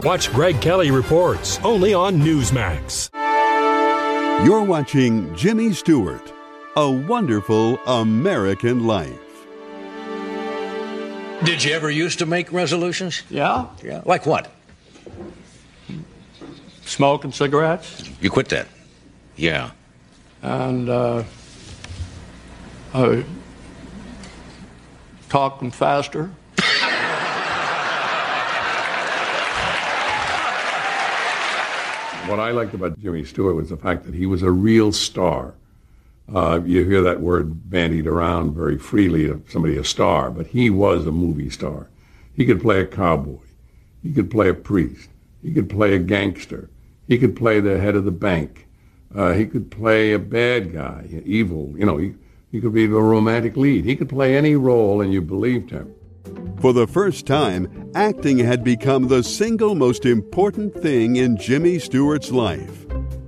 Watch Greg Kelly Reports, only on Newsmax. You're watching Jimmy Stewart, A Wonderful American Life. Did you ever used to make resolutions? Yeah. Like what? Smoking cigarettes. You quit that? Yeah. And talking faster. What I liked about Jimmy Stewart was the fact that he was a real star. You hear that word bandied around very freely of somebody a star, but he was a movie star. He could play a cowboy. He could play a priest. He could play a gangster. He could play the head of the bank. He could play a bad guy, evil. You know, he could be the romantic lead. He could play any role and you believed him. For the first time, acting had become the single most important thing in Jimmy Stewart's life.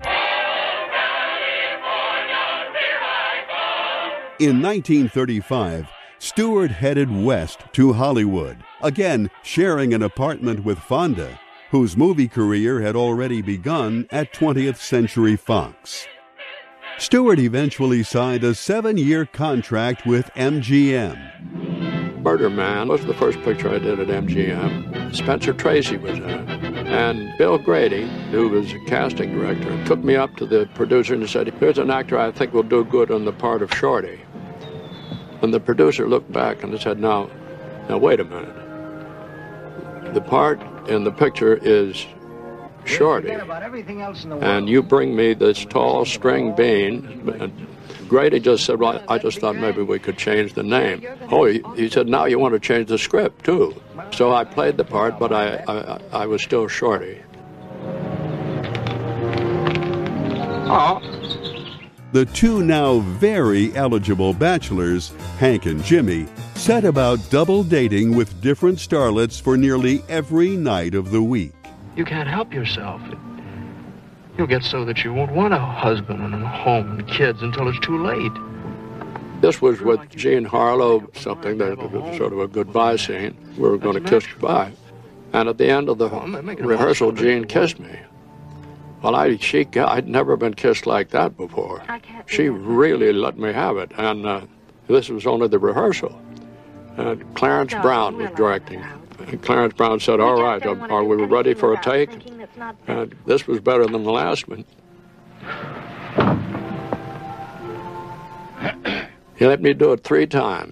In 1935, Stewart headed west to Hollywood, again sharing an apartment with Fonda, whose movie career had already begun at 20th Century Fox. Stewart eventually signed a 7-year contract with MGM. Murder Man was the first picture I did at MGM. Spencer Tracy was in it. And Bill Grady, who was a casting director, took me up to the producer and said, "Here's an actor I think will do good on the part of Shorty." And the producer looked back and said, now wait a minute. The part in the picture is Shorty. And you bring me this tall string bean. And Grady just said, well, I just thought maybe we could change the name. Oh, he said, now you want to change the script, too. So I played the part, but I was still Shorty. Oh. The two now very eligible bachelors, Hank and Jimmy, set about double dating with different starlets for nearly every night of the week. You can't help yourself. You'll get so that you won't want a husband and a home and kids until it's too late. This was with Jean Harlow, something that was sort of a goodbye scene. We were going to kiss goodbye. And at the end of the rehearsal, Jean kissed me. Well, I'd never been kissed like that before. She really let me have it, and this was only the rehearsal. And Clarence Brown was directing. And Clarence Brown said, all right, are we ready for a take? And this was better than the last one. He let me do it 3 times.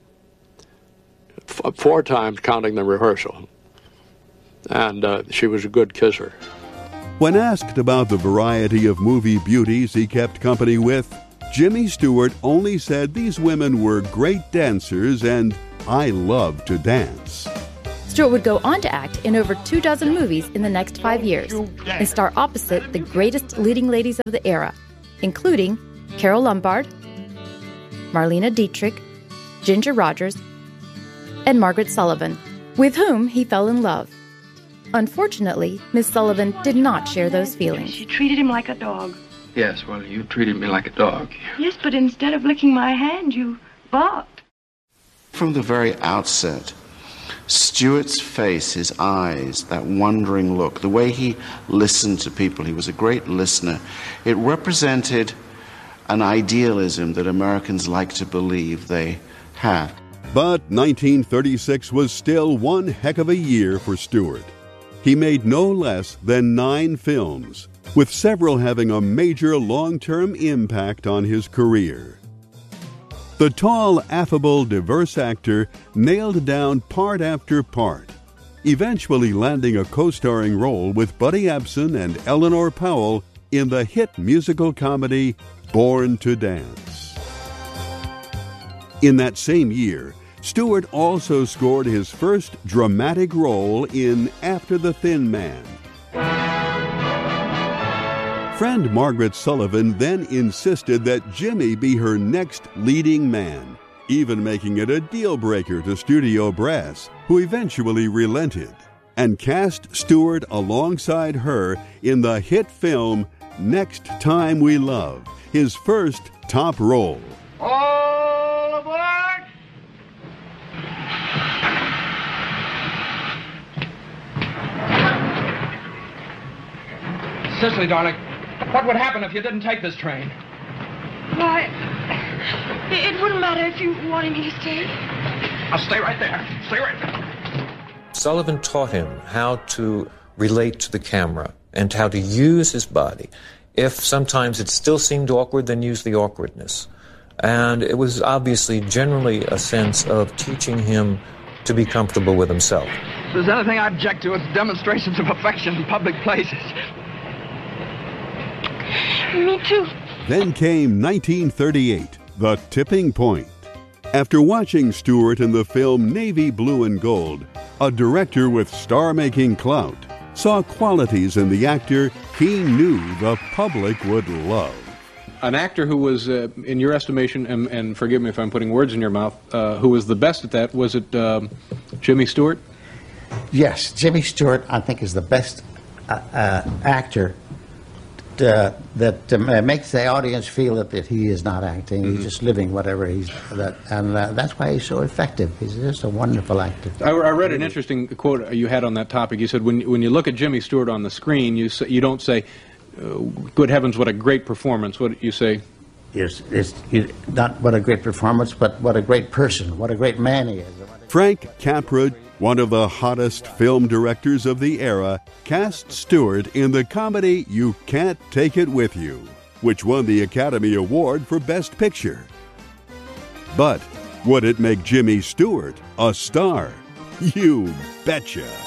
4 times counting the rehearsal. And she was a good kisser. When asked about the variety of movie beauties he kept company with, Jimmy Stewart only said these women were great dancers and I love to dance. Stewart would go on to act in over 24 movies in the next 5 years and star opposite the greatest leading ladies of the era, including Carole Lombard, Marlene Dietrich, Ginger Rogers, and Margaret Sullivan, with whom he fell in love. Unfortunately, Miss Sullivan did not share those feelings. She treated him like a dog. Yes, well, you treated me like a dog. Yes, but instead of licking my hand, you barked. From the very outset, Stewart's face, his eyes, that wondering look, the way he listened to people, he was a great listener. It represented an idealism that Americans like to believe they have. But 1936 was still one heck of a year for Stewart. He made no less than 9 films, with several having a major long-term impact on his career. The tall, affable, diverse actor nailed down part after part, eventually landing a co-starring role with Buddy Ebsen and Eleanor Powell in the hit musical comedy Born to Dance. In that same year, Stewart also scored his first dramatic role in After the Thin Man. Friend Margaret Sullivan then insisted that Jimmy be her next leading man, even making it a deal-breaker to studio brass, who eventually relented and cast Stewart alongside her in the hit film Next Time We Love, his first top role. All aboard! Cicely, darling, what would happen if you didn't take this train? Why, it wouldn't matter if you wanted me to stay. I'll stay right there. Stay right there. Sullivan taught him how to relate to the camera and how to use his body. If sometimes it still seemed awkward, then use the awkwardness. And it was obviously generally a sense of teaching him to be comfortable with himself. If there's anything I object to, it's demonstrations of affection in public places. Me too. Then came 1938, The Tipping Point. After watching Stewart in the film Navy Blue and Gold, a director with star-making clout saw qualities in the actor he knew the public would love. An actor who was, in your estimation, and forgive me if I'm putting words in your mouth, who was the best at that, was it Jimmy Stewart? Yes, Jimmy Stewart, I think, is the best actor that makes the audience feel that he is not acting, he's just living whatever that's why he's so effective. He's just a wonderful actor. I read an interesting quote you had on that topic. You said when you look at Jimmy Stewart on the screen, you don't say, good heavens, what a great performance. What you say? It's not what a great performance, but what a great person, what a great man he is. Frank Capra, one of the hottest film directors of the era, cast Stewart in the comedy You Can't Take It With You, which won the Academy Award for Best Picture. But would it make Jimmy Stewart a star? You betcha!